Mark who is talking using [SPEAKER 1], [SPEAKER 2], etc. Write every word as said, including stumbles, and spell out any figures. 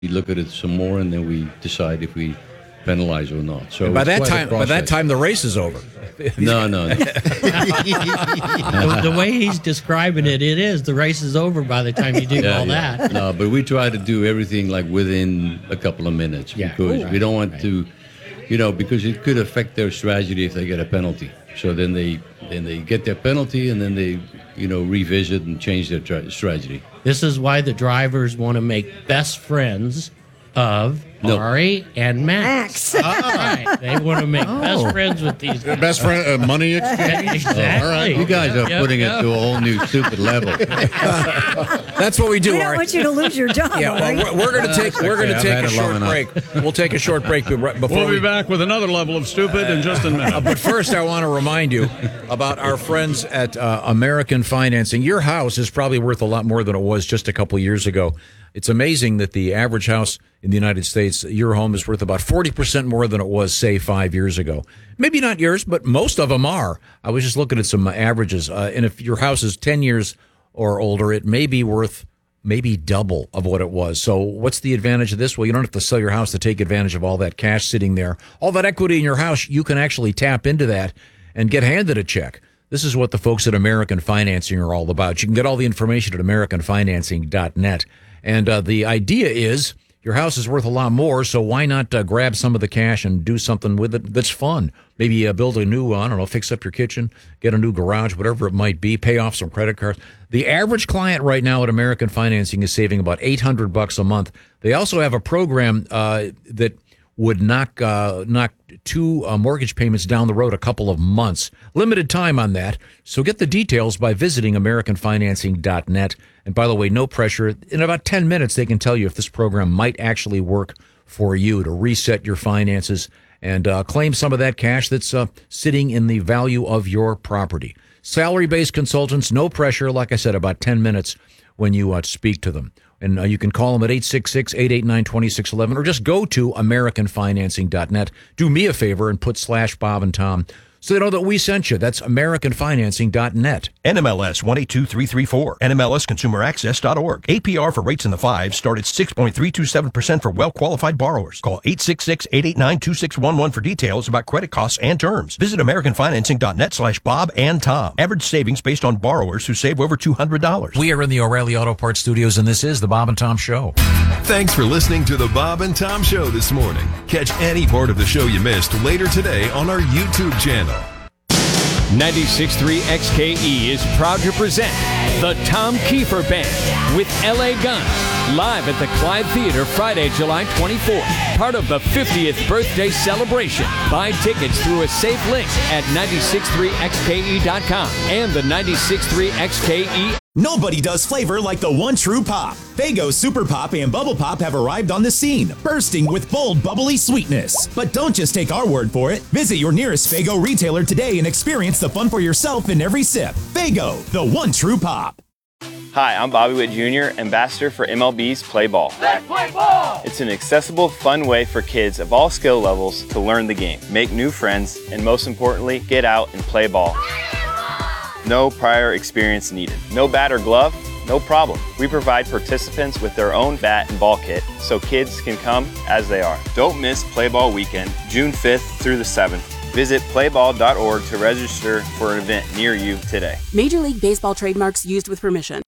[SPEAKER 1] We look at it some more, and then we decide if we penalize or not. So
[SPEAKER 2] and by
[SPEAKER 1] it's
[SPEAKER 2] that
[SPEAKER 1] quite a
[SPEAKER 2] time, by that
[SPEAKER 1] process.
[SPEAKER 2] time, the race is over.
[SPEAKER 1] No, no, no.
[SPEAKER 3] the, the way he's describing it, it is. The race is over by the time you do
[SPEAKER 1] Yeah,
[SPEAKER 3] all
[SPEAKER 1] yeah.
[SPEAKER 3] that.
[SPEAKER 1] No, but we try to do everything like within a couple of minutes
[SPEAKER 3] Yeah.
[SPEAKER 1] because
[SPEAKER 3] Ooh,
[SPEAKER 1] we don't want
[SPEAKER 3] right.
[SPEAKER 1] to, you know, because it could affect their strategy if they get a penalty. So then they then they get their penalty and then they, you know, revisit and change their tra- strategy.
[SPEAKER 3] This is why the drivers want to make best friends of
[SPEAKER 1] No.
[SPEAKER 3] Ari and Max.
[SPEAKER 4] Max.
[SPEAKER 3] All right. They want to make best friends with these guys.
[SPEAKER 5] Best friend, uh, money exchange.
[SPEAKER 3] Exactly.
[SPEAKER 1] All right, you guys are
[SPEAKER 3] Yep,
[SPEAKER 1] putting
[SPEAKER 3] yep.
[SPEAKER 1] it to a whole new stupid level.
[SPEAKER 2] That's what we do.
[SPEAKER 4] We don't
[SPEAKER 2] Ari.
[SPEAKER 4] want you to lose your job.
[SPEAKER 2] Yeah,
[SPEAKER 4] Ari.
[SPEAKER 2] well, we're, we're going to take we're going to
[SPEAKER 1] I've
[SPEAKER 2] take
[SPEAKER 1] had
[SPEAKER 2] a
[SPEAKER 1] it long
[SPEAKER 2] short
[SPEAKER 1] enough.
[SPEAKER 2] break. We'll take a short break be- right before
[SPEAKER 5] We'll
[SPEAKER 2] we
[SPEAKER 5] be back with another level of stupid in just a minute.
[SPEAKER 2] Uh, but first, I want to remind you about our friends at uh, American Financing. Your house is probably worth a lot more than it was just a couple years ago. It's amazing that the average house in the United States, your home is worth about forty percent more than it was, say, five years ago. Maybe not yours, but most of them are. I was just looking at some averages. Uh, and if your house is ten years or older, it may be worth maybe double of what it was. So what's the advantage of this? Well, you don't have to sell your house to take advantage of all that cash sitting there. All that equity in your house, you can actually tap into that and get handed a check. This is what the folks at American Financing are all about. You can get all the information at american financing dot net. And uh, the idea is your house is worth a lot more, so why not uh, grab some of the cash and do something with it that's fun? Maybe uh, build a new, I don't know, fix up your kitchen, get a new garage, whatever it might be, pay off some credit cards. The average client right now at American Financing is saving about eight hundred bucks a month. They also have a program uh, that would knock uh, knock two uh, mortgage payments down the road a couple of months. Limited time on that. So get the details by visiting american financing dot net. And by the way, no pressure. In about ten minutes, they can tell you if this program might actually work for you to reset your finances and uh, claim some of that cash that's uh, sitting in the value of your property. Salary-based consultants, no pressure. Like I said, about ten minutes when you uh, speak to them. And uh, you can call them at eight six six, eight eight nine, two six one one or just go to american financing dot net. Do me a favor and put slash Bob and Tom so they know that we sent you. That's american financing dot net.
[SPEAKER 6] N M L S one eight two three three four. N M L S consumer access dot org. A P R for rates in the fives start at six point three two seven percent for well-qualified borrowers. Call eight six six, eight eight nine, two six one one for details about credit costs and terms. Visit american financing dot net slash Bob and Tom. Average savings based on borrowers who save over two hundred dollars.
[SPEAKER 2] We are in the O'Reilly Auto Parts studios, and this is the Bob and Tom Show.
[SPEAKER 7] Thanks for listening to the Bob and Tom Show this morning. Catch any part of the show you missed later today on our YouTube channel.
[SPEAKER 8] ninety-six point three X K E is proud to present the Tom Kiefer Band with L A Guns live at the Clyde Theater Friday, July twenty-fourth. Part of the fiftieth birthday celebration. Buy tickets through a safe link at nine six three X K E dot com and the ninety-six point three X K E.
[SPEAKER 9] Nobody does flavor like the one true pop. Faygo Super Pop and Bubble Pop have arrived on the scene, bursting with bold, bubbly sweetness. But don't just take our word for it. Visit your nearest Faygo retailer today and experience the fun for yourself in every sip. Faygo, the one true pop.
[SPEAKER 10] Hi, I'm Bobby Witt Junior, ambassador for M L B's Play Ball.
[SPEAKER 11] Let's play ball!
[SPEAKER 10] It's an accessible, fun way for kids of all skill levels to learn the game, make new friends, and most importantly, get out and play ball. No prior experience needed. No bat or glove? No problem. We provide participants with their own bat and ball kit so kids can come as they are. Don't miss Play Ball Weekend, June fifth through the seventh. Visit play ball dot org to register for an event near you today.
[SPEAKER 12] Major League Baseball trademarks used with permission.